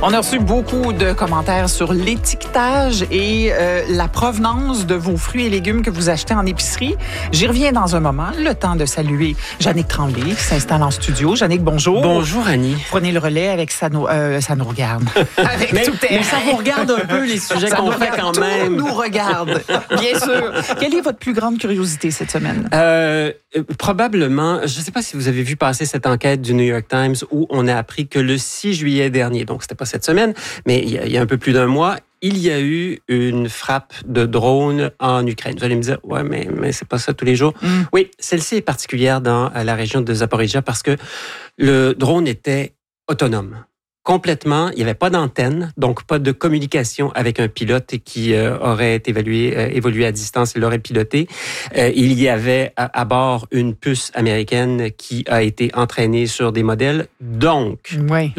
On a reçu beaucoup de commentaires sur l'étiquetage et la provenance de vos fruits et légumes que vous achetez en épicerie. J'y reviens dans un moment. Le temps de saluer Jannick Tremblay qui s'installe en studio. Jannick, bonjour. Bonjour, Annie. Prenez le relais avec ça nous regarde. Avec tout mais ça vous regarde un peu les sujets qu'on fait quand même. Tout nous regarde, bien sûr. Quelle est votre plus grande curiosité cette semaine? Probablement, je ne sais pas si vous avez vu passer cette enquête du New York Times où on a appris que le 6 juillet dernier, donc c'était pas cette semaine, mais il y a un peu plus d'un mois, il y a eu une frappe de drone en Ukraine. Vous allez me dire, ouais, mais c'est pas ça tous les jours. Oui, celle-ci est particulière dans la région de Zaporizhzhia parce que le drone était autonome. Complètement, il n'y avait pas d'antenne, donc pas de communication avec un pilote qui aurait évolué à distance, il l'aurait piloté. Il y avait à bord une puce américaine qui a été entraînée sur des modèles. Donc,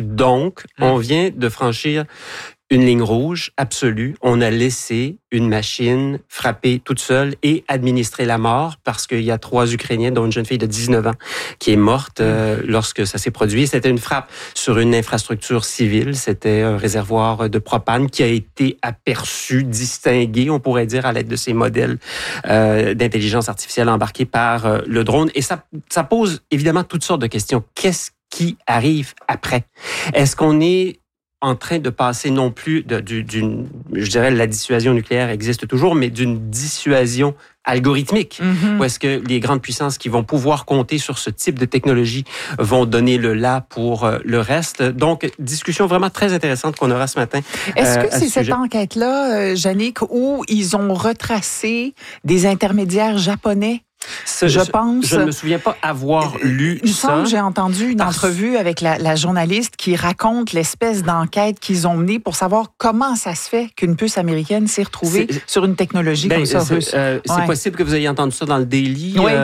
on vient de franchir une ligne rouge absolue. On a laissé une machine frapper toute seule et administrer la mort parce qu'il y a 3 Ukrainiens, dont une jeune fille de 19 ans, qui est morte lorsque ça s'est produit. C'était une frappe sur une infrastructure civile. C'était un réservoir de propane qui a été aperçu, distingué, on pourrait dire, à l'aide de ces modèles d'intelligence artificielle embarqués par le drone. Et ça pose évidemment toutes sortes de questions. Qu'est-ce qui arrive après? Est-ce qu'on est en train de passer non plus d'une, je dirais, la dissuasion nucléaire existe toujours, mais d'une dissuasion algorithmique, où est-ce que les grandes puissances qui vont pouvoir compter sur ce type de technologie vont donner le là pour le reste. Donc, discussion vraiment très intéressante qu'on aura ce matin. Est-ce que c'est cette enquête-là, Jannick, où ils ont retracé des intermédiaires japonais? Je pense. Je ne me souviens pas avoir lu il ça. Il semble que j'ai entendu une entrevue avec la journaliste qui raconte l'espèce d'enquête qu'ils ont menée pour savoir comment ça se fait qu'une puce américaine s'est retrouvée sur une technologie comme ça russe. C'est possible que vous ayez entendu ça dans le Daily. Oui.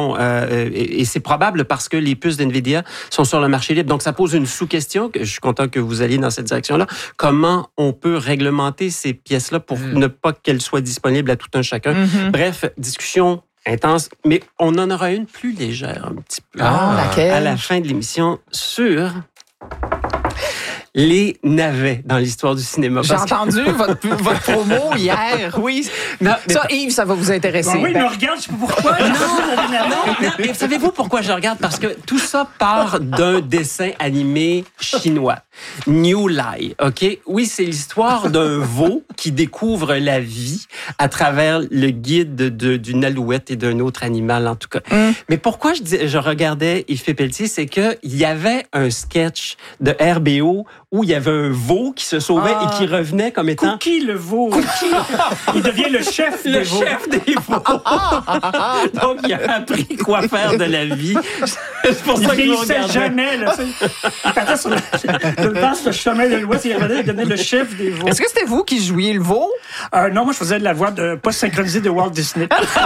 Et c'est probable parce que les puces d'NVIDIA sont sur le marché libre. Donc, ça pose une sous-question. Je suis content que vous alliez dans cette direction-là. Comment on peut réglementer ces pièces-là pour ne pas qu'elles soient disponibles à tout un chacun? Bref, discussion intense, mais on en aura une plus légère un petit peu laquelle? À la fin de l'émission sur les navets dans l'histoire du cinéma. J'ai entendu votre promo hier, oui. Non, ça, Yves, ça va vous intéresser. Oui, mais regarde, je sais pas pourquoi. Non, mais savez-vous pourquoi je regarde? Parce que tout ça part d'un dessin animé chinois, New Lai, OK? Oui, c'est l'histoire d'un veau qui découvre la vie à travers le guide d'une alouette et d'un autre animal, en tout cas. Mais pourquoi je regardais Yves Pelletier, c'est qu'il y avait un sketch de RBO où il y avait un veau qui se sauvait et qui revenait comme étant... Cookie, le veau. Cookie. Il devient le chef des veaux. Le chef des veaux. Donc, il a appris quoi faire de la vie. C'est pour ça que je regardais. Jamais, là. Il partait sur le vaste chemin de l'Ouest. Il devenait le chef des veaux. Est-ce que c'était vous qui jouiez le veau? Non, moi, je faisais de la voix pas synchronisée de Walt Disney.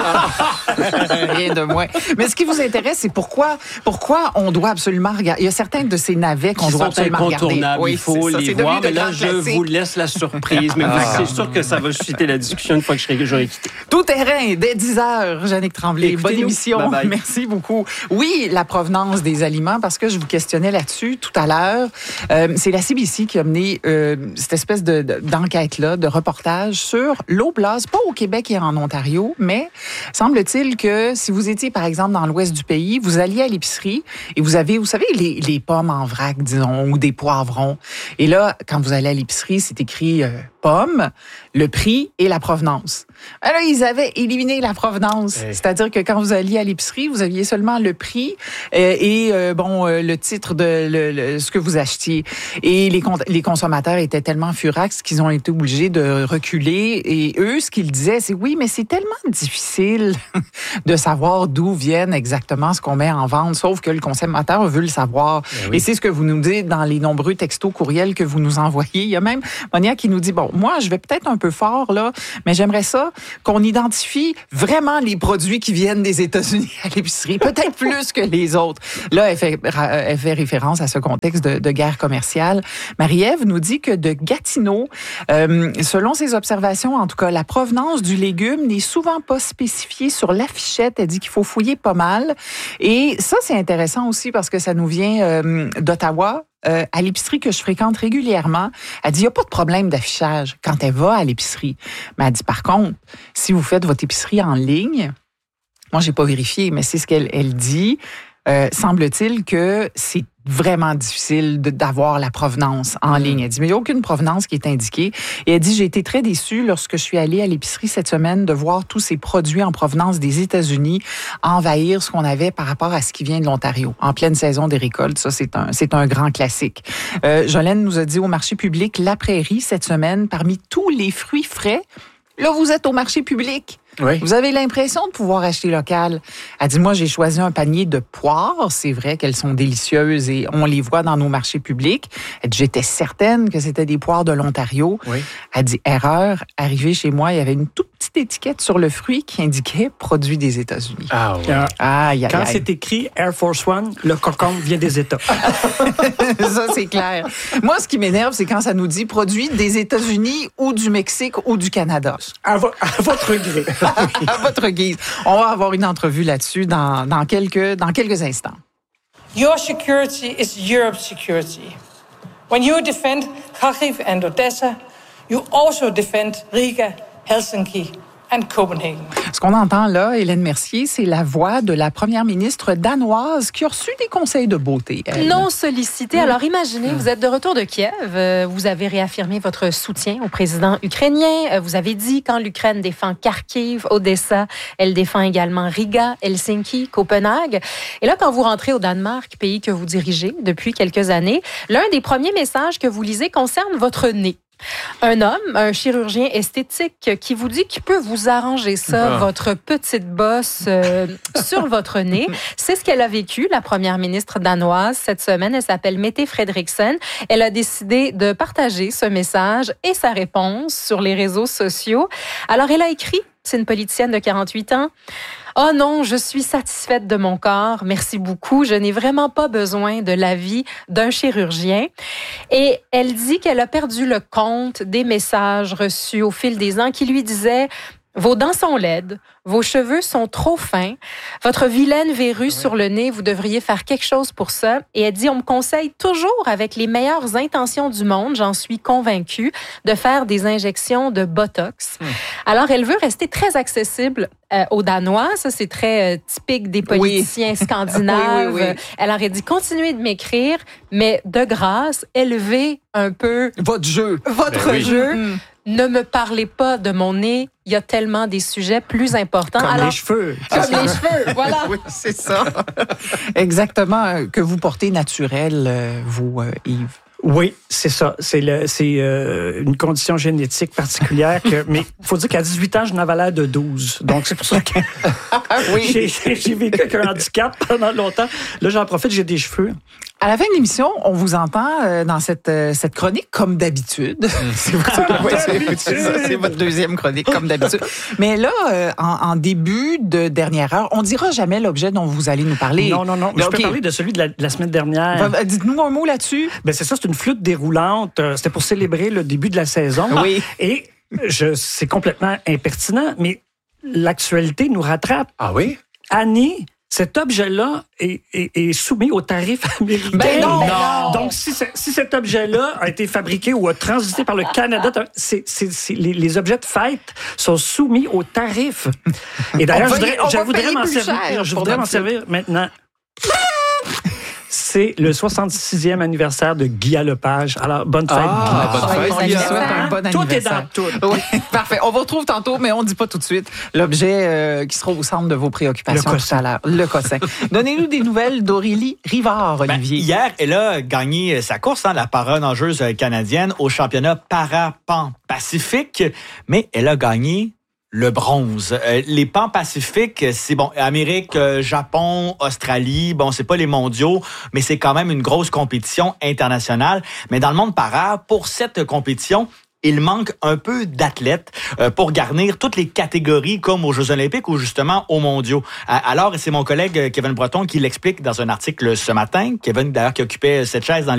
Rien de moins. Mais ce qui vous intéresse, c'est pourquoi on doit absolument regarder. Il y a certains de ces navets qu'on doit absolument regarder. Oui, il faut les voir. Mais là, je vous laisse la surprise. Mais c'est sûr que ça va susciter la discussion une fois que j'aurai quitté. Tout terrain, dès 10h, Jannick Tremblay. Bonne émission. Bye bye. Merci beaucoup. Oui, la provenance des aliments, parce que je vous questionnais là-dessus tout à l'heure. C'est la CBC qui a mené cette espèce d'enquête-là, de reportage sur l'eau blase, pas au Québec et en Ontario, mais semble-t-il que si vous étiez, par exemple, dans l'ouest du pays, vous alliez à l'épicerie et vous avez, vous savez, les pommes en vrac, disons, ou des poivrons. Et là, quand vous allez à l'épicerie, c'est écrit pommes, le prix et la provenance. Alors, ils avaient éliminé la provenance. C'est-à-dire que quand vous alliez à l'épicerie, vous aviez seulement le prix et le titre de ce que vous achetiez. Et les consommateurs étaient tellement furax qu'ils ont été obligés de reculer. Et eux, ce qu'ils disaient, c'est oui, mais c'est tellement difficile de savoir d'où viennent exactement ce qu'on met en vente, sauf que le consommateur veut le savoir. Et c'est ce que vous nous dites dans les nombreux textos, courriels que vous nous envoyez. Il y a même Monia qui nous dit, bon, moi, je vais peut-être un peu fort, là, mais j'aimerais ça qu'on identifie vraiment les produits qui viennent des États-Unis à l'épicerie, peut-être plus que les autres. Là, elle fait référence à ce contexte de guerre commerciale. Marie-Ève nous dit que de Gatineau, selon ses observations, en tout cas, la provenance du légume n'est souvent pas spécifiée sur l'affichette. Elle dit qu'il faut fouiller pas mal. Et ça, c'est intéressant aussi parce que ça nous vient d'Ottawa. à l'épicerie que je fréquente régulièrement, elle dit, il n'y a pas de problème d'affichage quand elle va à l'épicerie. Mais elle dit, par contre, si vous faites votre épicerie en ligne, moi, j'ai pas vérifié, mais c'est ce qu'elle dit, semble-t-il que c'est vraiment difficile d'avoir la provenance en ligne. Elle dit, mais il n'y a aucune provenance qui est indiquée. Et elle dit, j'ai été très déçue lorsque je suis allée à l'épicerie cette semaine de voir tous ces produits en provenance des États-Unis envahir ce qu'on avait par rapport à ce qui vient de l'Ontario. En pleine saison des récoltes, ça, c'est un grand classique. Jolène nous a dit au marché public La Prairie cette semaine, parmi tous les fruits frais, là, vous êtes au marché public. Oui. Vous avez l'impression de pouvoir acheter local. Elle dit, moi, j'ai choisi un panier de poires. C'est vrai qu'elles sont délicieuses et on les voit dans nos marchés publics. Elle dit, j'étais certaine que c'était des poires de l'Ontario. Oui. Elle dit, erreur, arrivé chez moi, il y avait une toute petite étiquette sur le fruit qui indiquait produit des États-Unis. Ah ouais. Aïe, aïe, Quand aïe. c'est écrit Air Force One, le cocon vient des États. Ça, c'est clair. Moi, ce qui m'énerve, c'est quand ça nous dit produit des États-Unis ou du Mexique ou du Canada. À votre gré. À votre guise. On va avoir une entrevue là-dessus dans quelques instants. Your security is Europe's security. When you defend Kharkiv and Odessa, you also defend Riga, Helsinki and Copenhagen. Ce qu'on entend là, Hélène Mercier, c'est la voix de la première ministre danoise qui a reçu des conseils de beauté. Elle. Non sollicité. Alors imaginez, vous êtes de retour de Kiev, vous avez réaffirmé votre soutien au président ukrainien, vous avez dit quand l'Ukraine défend Kharkiv, Odessa, elle défend également Riga, Helsinki, Copenhague. Et là, quand vous rentrez au Danemark, pays que vous dirigez depuis quelques années, l'un des premiers messages que vous lisez concerne votre nez. Un homme, un chirurgien esthétique qui vous dit qu'il peut vous arranger ça, votre petite bosse sur votre nez. C'est ce qu'elle a vécu, la première ministre danoise, cette semaine. Elle s'appelle Mette Frederiksen. Elle a décidé de partager ce message et sa réponse sur les réseaux sociaux. Alors, elle a écrit, c'est une politicienne de 48 ans, « Oh non, je suis satisfaite de mon corps. Merci beaucoup. Je n'ai vraiment pas besoin de l'avis d'un chirurgien. » Et elle dit qu'elle a perdu le compte des messages reçus au fil des ans qui lui disaient « Vos dents sont laides, vos cheveux sont trop fins, votre vilaine verrue sur le nez, vous devriez faire quelque chose pour ça. » Et elle dit « On me conseille toujours, avec les meilleures intentions du monde, j'en suis convaincue, de faire des injections de Botox. » Alors, elle veut rester très accessible aux Danois. Ça, c'est très typique des politiciens scandinaves. Oui. Elle aurait dit « Continuez de m'écrire, mais de grâce, élevez un peu Votre jeu. votre jeu. Ne me parlez pas de mon nez. Il y a tellement des sujets plus importants. Comme Alors, les cheveux. comme les cheveux, voilà. Oui, c'est ça. Exactement, que vous portez naturel, vous, Yves. Oui, c'est ça. C'est une condition génétique particulière. Mais il faut dire qu'à 18 ans, je n'avais l'air de 12. Donc, c'est pour ça que Oui. j'ai vécu avec un handicap pendant longtemps. Là, j'en profite, j'ai des cheveux. À la fin de l'émission, on vous entend dans cette chronique comme d'habitude. C'est votre deuxième chronique comme d'habitude. Mais là, en début de dernière heure, on dira jamais l'objet dont vous allez nous parler. Non. Mais je peux OK. parler de celui de la semaine dernière. Dites-nous un mot là-dessus. Ben c'est ça, c'est une flûte déroulante. C'était pour célébrer le début de la saison. Oui. Et c'est complètement impertinent, mais l'actualité nous rattrape. Ah oui? Annie, cet objet-là est soumis au tarif américain. Ben non! Donc, si cet objet-là a été fabriqué ou a transité par le Canada, les objets de fête sont soumis au tarif. Et d'ailleurs, je voudrais m'en servir maintenant. C'est le 66e anniversaire de Guy Lepage. Alors, bonne fête, Guy. Bonne fête, On lui Guy. souhaite un bon Tout est anniversaire. dans tout. Oui, parfait. On vous retrouve tantôt, mais on ne dit pas tout de suite l'objet qui sera au centre de vos préoccupations Le tout à l'heure. Le cossin. Donnez-nous des nouvelles d'Aurélie Rivard, Olivier. Hier, elle a gagné sa course, la para-nageuse canadienne, au championnat para-pan-pacifique, mais elle a gagné le bronze. Les Pan-Pacifiques, c'est bon, Amérique, Japon, Australie, bon, c'est pas les mondiaux, mais c'est quand même une grosse compétition internationale. Mais dans le monde para, pour cette compétition, il manque un peu d'athlètes pour garnir toutes les catégories comme aux Jeux olympiques ou justement aux mondiaux. Alors, c'est mon collègue Kevin Breton qui l'explique dans un article ce matin. Kevin, d'ailleurs, qui occupait cette chaise dans